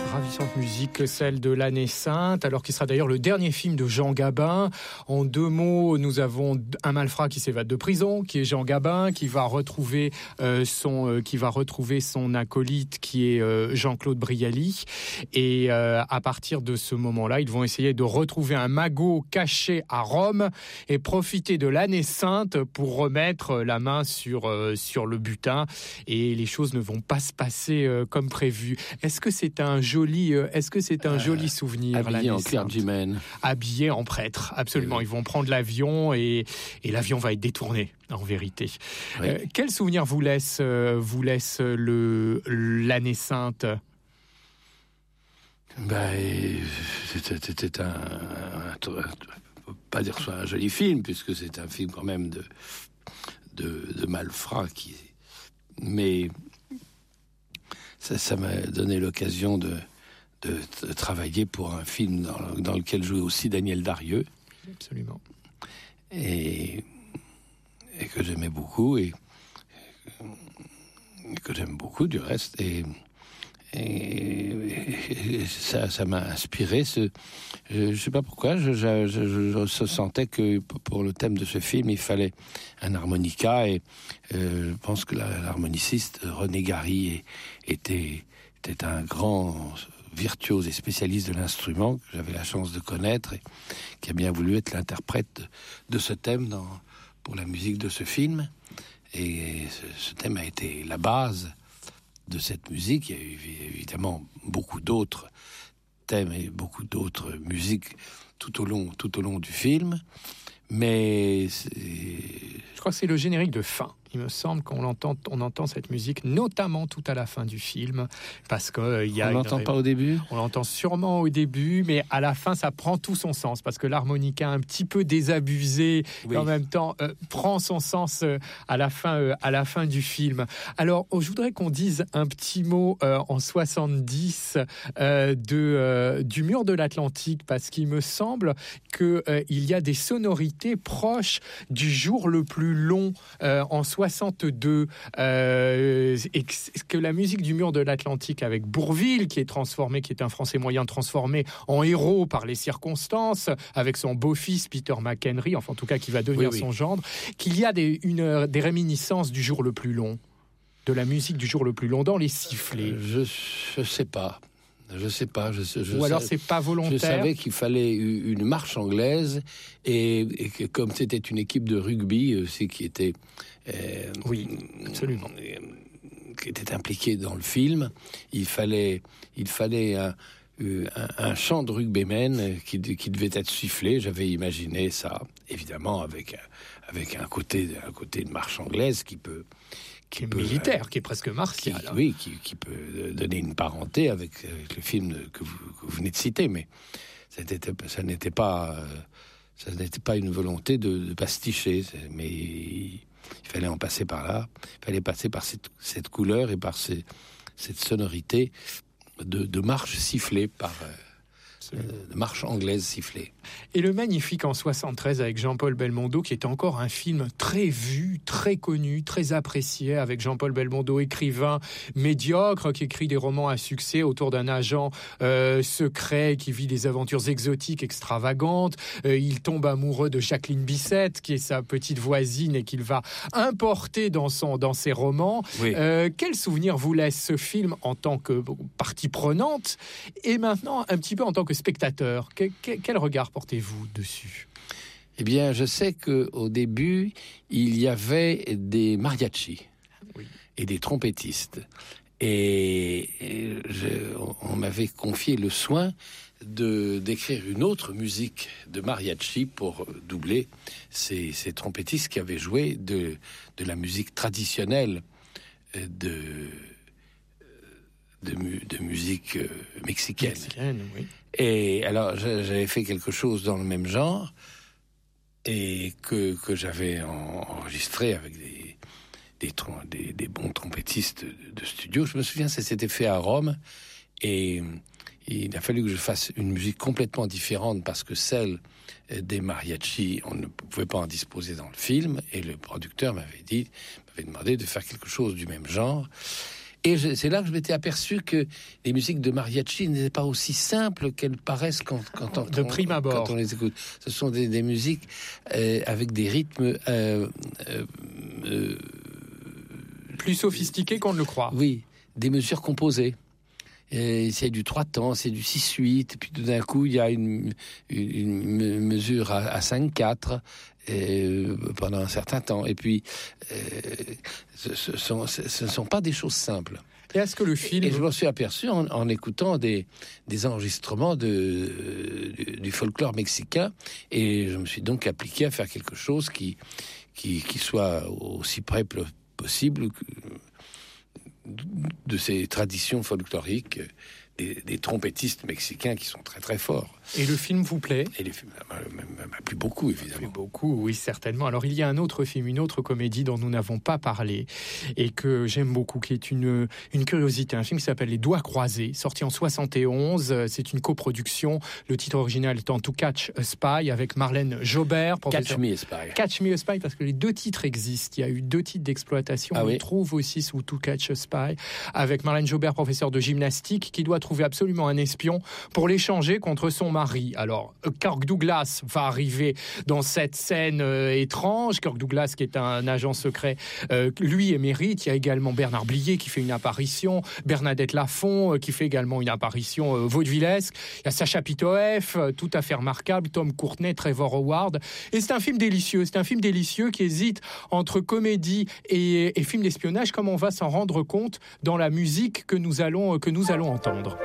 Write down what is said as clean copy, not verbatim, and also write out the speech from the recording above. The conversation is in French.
ravissante musique, celle de l'année sainte, alors qui sera d'ailleurs le dernier film de Jean Gabin. En deux mots, nous avons un malfrat qui s'évade de prison, qui est Jean Gabin, qui va retrouver son acolyte, qui est Jean-Claude Brialy. Et à partir de ce moment-là, ils vont essayer de retrouver un magot caché à Rome et profiter de l'année sainte pour remettre la main sur le butin. Et les choses ne vont pas se passer comme prévu. Est-ce que c'est un joli souvenir? Habillé en clergyman. Habillé en prêtre, absolument. Oui. Ils vont prendre l'avion et l'avion va être détourné, en vérité. Oui. Quel souvenir vous laisse l'année sainte? C'était pas dire que ce soit un joli film, puisque c'est un film quand même de malfrats mais ça m'a donné l'occasion de travailler pour un film dans lequel jouait aussi Daniel Darieux. Absolument. Et que j'aimais beaucoup et que j'aime beaucoup du reste. Et ça m'a inspiré. Je sais pas pourquoi, je sentais que pour le thème de ce film, il fallait un harmonica, et je pense que l'harmoniciste René Gary était un grand virtuose et spécialiste de l'instrument que j'avais la chance de connaître et qui a bien voulu être l'interprète de ce thème pour la musique de ce film. Et ce thème a été la base de cette musique. Il y a eu évidemment beaucoup d'autres thèmes et beaucoup d'autres musiques tout au long du film, mais je crois que c'est le générique de fin. Il me semble qu'on entend cette musique, notamment tout à la fin du film, parce que on l'entend pas au début. On l'entend sûrement au début, mais à la fin, ça prend tout son sens, parce que l'harmonica un petit peu désabusé, oui, et en même temps prend son sens à la fin du film. Alors, je voudrais qu'on dise un petit mot en 70 du mur de l'Atlantique, parce qu'il me semble que il y a des sonorités proches du jour le plus long en 62, et que la musique du mur de l'Atlantique avec Bourvil, qui est un Français moyen transformé en héros par les circonstances, avec son beau-fils Peter McHenry, enfin en tout cas qui va devenir son gendre, qu'il y a des réminiscences du jour le plus long, de la musique du jour le plus long dans les sifflets. Je sais pas. Ou alors c'est pas volontaire. Je savais qu'il fallait une marche anglaise et que comme c'était une équipe de rugby aussi qui était oui, absolument, qui était impliquée dans le film, il fallait un chant de rugbyman qui devait être sifflé. J'avais imaginé ça, évidemment, avec un côté de marche anglaise qui est militaire, qui est presque martial. Qui peut donner une parenté avec le film que vous venez de citer, mais ça n'était pas une volonté de pasticher, mais il fallait en passer par là, il fallait passer par cette couleur et par cette sonorité de marche sifflée de marche anglaise sifflée. Et le Magnifique en 73 avec Jean-Paul Belmondo, qui est encore un film très vu, très connu, très apprécié, avec Jean-Paul Belmondo, écrivain médiocre, qui écrit des romans à succès autour d'un agent secret qui vit des aventures exotiques extravagantes. Il tombe amoureux de Jacqueline Bisset, qui est sa petite voisine et qu'il va importer dans ses romans. Oui. Quel souvenir vous laisse ce film en tant que partie prenante et maintenant un petit peu en tant que spectateur? Quel regard portez-vous dessus? Eh bien, je sais qu'au début, il y avait des mariachis, oui, et des trompettistes. Et on m'avait confié le soin d'écrire une autre musique de mariachi pour doubler ces trompettistes qui avaient joué de la musique traditionnelle de musique mexicaine. Oui. Et alors, j'avais fait quelque chose dans le même genre et que j'avais enregistré avec des bons trompettistes de studio. Je me souviens, ça s'était fait à Rome et il a fallu que je fasse une musique complètement différente parce que celle des mariachis, on ne pouvait pas en disposer dans le film et le producteur m'avait demandé de faire quelque chose du même genre. Et c'est là que je m'étais aperçu que les musiques de mariachi n'étaient pas aussi simples qu'elles paraissent quand on les écoute. Ce sont des musiques avec des rythmes plus sophistiqués qu'on ne le croit. Oui, des mesures composées. C'est du 3 temps, c'est du 6-8, et puis tout d'un coup, il y a une mesure à 5-4 pendant un certain temps. Et puis, ce ne sont pas des choses simples. Et est-ce que le film... Et je m'en suis aperçu en écoutant des enregistrements du folklore mexicain, et je me suis donc appliqué à faire quelque chose qui soit aussi près possible de ces traditions folkloriques des trompettistes mexicains qui sont très très forts. Et le film vous plaît? Et les films m'a plu beaucoup, évidemment. Beaucoup, oui, certainement. Alors il y a un autre film, une autre comédie dont nous n'avons pas parlé et que j'aime beaucoup, qui est une curiosité, un film qui s'appelle Les Doigts croisés, sorti en 71. C'est une coproduction. Le titre original étant To Catch a Spy, avec Marlène Jobert. Catch Me a Spy. Catch Me a Spy, parce que les 2 titres existent. Il y a eu 2 titres d'exploitation. On trouve aussi sous To Catch a Spy, avec Marlène Jobert, professeure de gymnastique, qui doit trouver absolument un espion pour l'échanger contre son mari. Alors, Kirk Douglas va arriver dans cette scène étrange. Kirk Douglas, qui est un agent secret, lui émérite. Il y a également Bernard Blier qui fait une apparition, Bernadette Lafont qui fait également une apparition vaudevillesque. Il y a Sacha Pitoef, tout à fait remarquable, Tom Courtenay, Trevor Howard. Et c'est un film délicieux. C'est un film délicieux qui hésite entre comédie et film d'espionnage, comme on va s'en rendre compte dans la musique que nous allons entendre.